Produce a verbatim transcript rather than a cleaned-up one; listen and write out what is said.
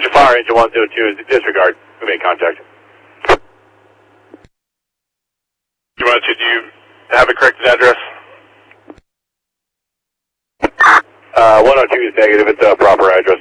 Attention fire engine one zero two, disregard. We made contact. You want to, do you have a corrected address? Uh, one oh two is negative, it's a proper address.